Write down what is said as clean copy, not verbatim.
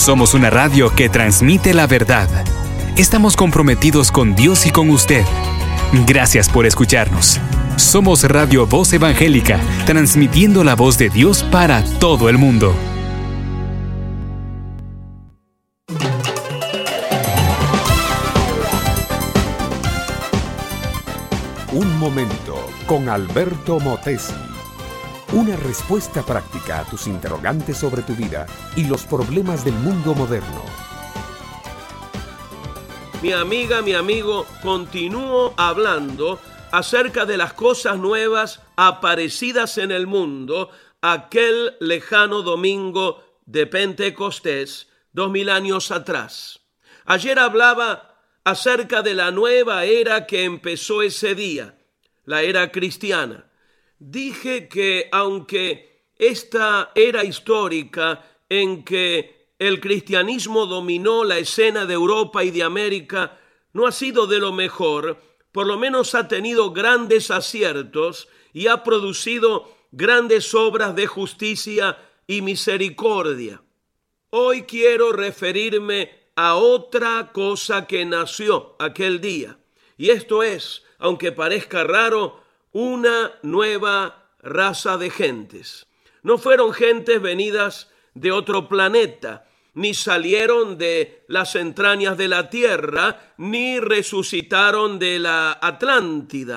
Somos una radio que transmite la verdad. Estamos comprometidos con Dios y con usted. Gracias por escucharnos. Somos Radio Voz Evangélica, transmitiendo la voz de Dios para todo el mundo. Un momento con Alberto Motesi. Una respuesta práctica a tus interrogantes sobre tu vida y los problemas del mundo moderno. Mi amiga, mi amigo, continúo hablando acerca de las cosas nuevas aparecidas en el mundo aquel lejano domingo de Pentecostés, 2000 años atrás. Ayer hablaba acerca de la nueva era que empezó ese día, la era cristiana. Dije que aunque esta era histórica en que el cristianismo dominó la escena de Europa y de América no ha sido de lo mejor, por lo menos ha tenido grandes aciertos y ha producido grandes obras de justicia y misericordia. Hoy quiero referirme a otra cosa que nació aquel día, y esto es, aunque parezca raro, una nueva raza de gentes. No fueron gentes venidas de otro planeta, ni salieron de las entrañas de la tierra, ni resucitaron de la Atlántida.